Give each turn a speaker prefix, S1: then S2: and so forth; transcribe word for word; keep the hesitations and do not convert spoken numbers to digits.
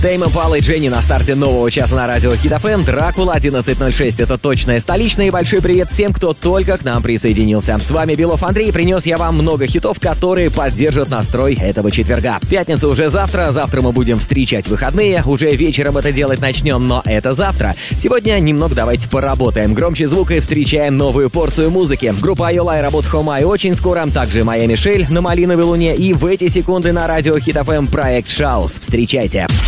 S1: Тейм Импала и Дженни на старте нового часа на радио Хит эф эм. Дракула одиннадцать ноль шесть. Это точная столичная. И большой привет всем, кто только к нам присоединился. С вами Белов Андрей. Принес я вам много хитов, которые поддержат настрой этого четверга. Пятница уже завтра. Завтра мы будем встречать выходные. Уже вечером это делать начнем, но это завтра. Сегодня немного давайте поработаем. Громче звука и встречаем новую порцию музыки. Группа Айола и работа Хомай очень скоро. Также Моя Мишель на Малиновой луне. И в эти секунды на радио Хит эф эм проект Шаус. Встречайте.